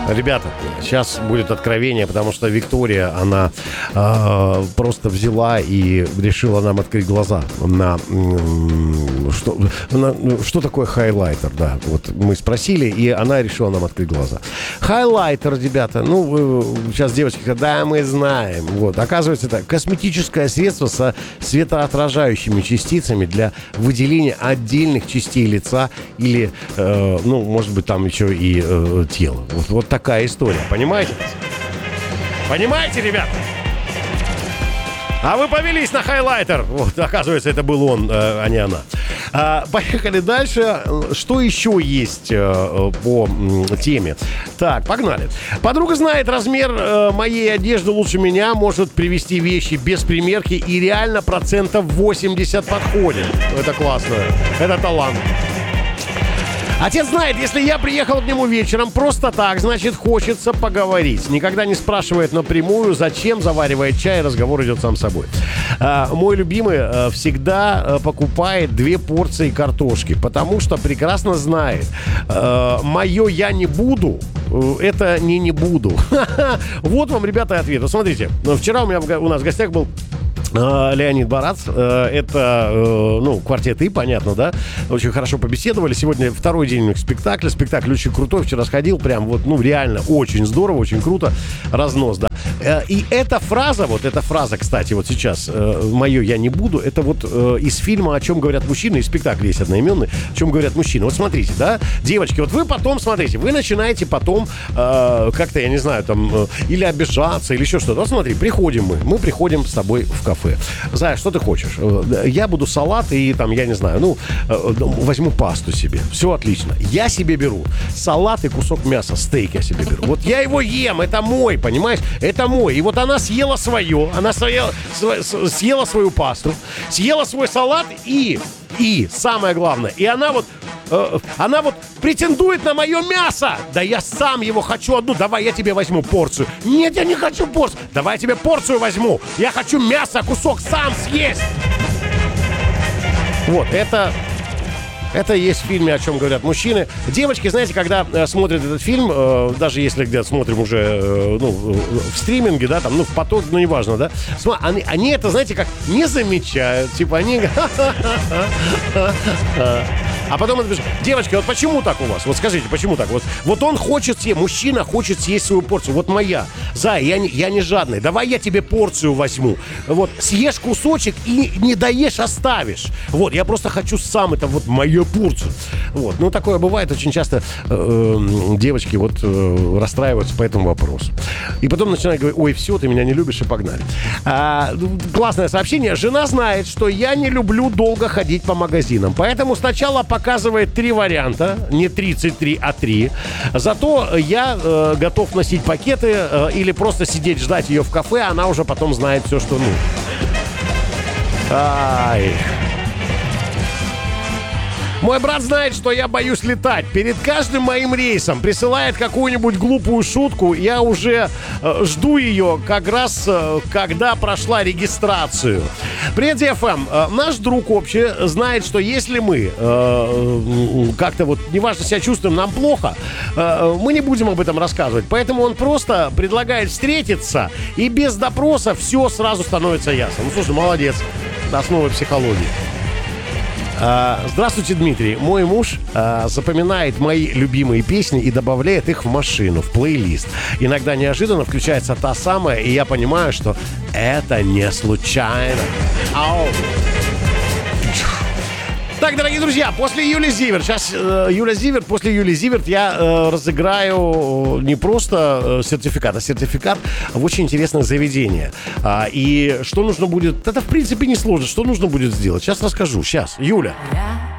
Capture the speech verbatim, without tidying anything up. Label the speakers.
Speaker 1: Ребята, сейчас будет откровение, потому что Виктория, она э, просто взяла и решила нам открыть глаза на, э, что, на что такое хайлайтер, да. Вот мы спросили, и она решила нам открыть глаза. Хайлайтер, ребята, ну, вы, сейчас девочки говорят, да, мы знаем. Вот, оказывается, это косметическое средство со светоотражающими частицами для выделения отдельных частей лица или, э, ну, может быть, там еще и э, тела. Вот, вот такая история, понимаете? Понимаете, ребята? А вы повелись на хайлайтер. Вот, оказывается, это был он, э, а не она. А, поехали дальше. Что еще есть э, по м, теме? Так, погнали. Подруга знает размер э, моей одежды лучше меня, может привезти вещи без примерки и реально процентов восемьдесят подходит. Это классно. Это талант. Отец знает, если я приехал к нему вечером просто так, значит, хочется поговорить. Никогда не спрашивает напрямую, зачем, заваривает чай, разговор идет сам собой. А, мой любимый а, всегда а, покупает две порции картошки, потому что прекрасно знает, а, мое «я не буду» — это не «не буду». Вот вам, ребята, ответ. Смотрите, вчера у меня в, у нас в гостях был Леонид Барац. Это, ну, квартет И, понятно, да? Очень хорошо побеседовали. Сегодня второй день у них спектакля. Спектакль очень крутой. Вчера сходил. Прям вот, ну, реально очень здорово, очень круто. Разнос, да. И эта фраза, вот эта фраза, кстати, вот сейчас, «Мое я не буду», это вот из фильма «О чем говорят мужчины», и спектакль есть одноименный, «О чем говорят мужчины». Вот смотрите, да, девочки, вот вы потом, смотрите, вы начинаете потом как-то, я не знаю, там, или обижаться, или еще что-то. Вот смотри, приходим мы, мы приходим с тобой в кафе. Зая, что ты хочешь? Я буду салат и там, я не знаю, ну, возьму пасту себе. Все отлично. Я себе беру салат и кусок мяса, стейк я себе беру. Вот я его ем, это мой, понимаешь? Это мой. И вот она съела свое, она съела, съела свою пасту, съела свой салат и, и, самое главное, и она вот, э, она вот претендует на мое мясо. Да я сам его хочу одну, давай я тебе возьму порцию. Нет, я не хочу порцию. Давай я тебе порцию возьму. Я хочу мясо, кусок сам съесть. Вот, это... Это есть в фильме «О чем говорят мужчины». Девочки, знаете, когда э, смотрят этот фильм, э, даже если где-то смотрим уже э, ну, в стриминге, да, там, ну, в поток, ну, неважно, да, см- они, они это, знаете, как не замечают. Типа они... А потом это... Девочки, вот почему так у вас? Вот скажите, почему так? Вот, вот он хочет съесть, мужчина хочет съесть свою порцию. Вот моя. Зай, я не, я не жадный. Давай я тебе порцию возьму. Вот, съешь кусочек и не доешь, оставишь. Вот, я просто хочу сам, это вот мою порцию. Вот, ну, такое бывает очень часто. Э, э, девочки вот э, расстраиваются по этому вопросу. И потом начинают говорить, ой, все, ты меня не любишь, и погнали. А, классное сообщение. Жена знает, что я не люблю долго ходить по магазинам. Поэтому сначала показывает три варианта, не тридцать три, а три. Зато я э, готов носить пакеты э, или просто сидеть ждать ее в кафе, она уже потом знает все, что нужно. Ай... Мой брат знает, что я боюсь летать. Перед каждым моим рейсом присылает какую-нибудь глупую шутку. Я уже э, жду ее как раз, э, когда прошла регистрацию. Привет, эф эм. Э, наш друг общий знает, что если мы э, как-то вот, неважно, себя чувствуем, нам плохо, э, мы не будем об этом рассказывать. Поэтому он просто предлагает встретиться, и без допроса все сразу становится ясно. Ну, слушай, молодец. Основа психологии. Здравствуйте, Дмитрий. Мой муж а, запоминает мои любимые песни и добавляет их в машину, в плейлист. Иногда неожиданно включается та самая, и я понимаю, что это не случайно. Ау. Так, дорогие друзья, после Юли Зиверт, сейчас э, Юля Зиверт, после Юли Зиверт я э, разыграю не просто э, сертификат, а сертификат в очень интересное заведение. А, и что нужно будет, это в принципе не сложно, что нужно будет сделать, сейчас расскажу, сейчас, Юля.